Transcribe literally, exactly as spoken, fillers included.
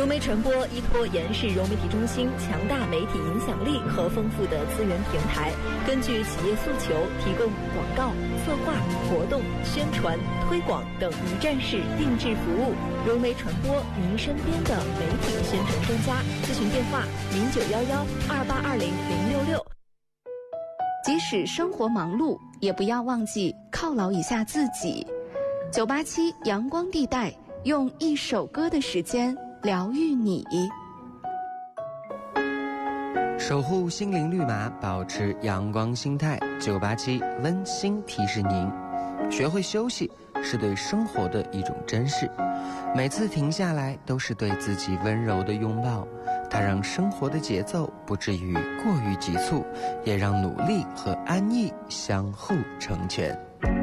融媒传播依托延世融媒体中心强大媒体影响力和丰富的资源平台，根据企业诉求提供广告、策划、活动、宣传、推广等一站式定制服务。融媒传播，您身边的媒体宣传专家。咨询电话：零九幺幺二八二零零六六。 即使生活忙碌，也不要忘记犒劳一下自己。九八七阳光地带，用一首歌的时间疗愈你。 守护心灵绿码，保持阳光心态。九八七温馨提示您：学会休息是对生活的一种珍视，每次停下来都是对自己温柔的拥抱。它让生活的节奏不至于过于急促，也让努力和安逸相互成全。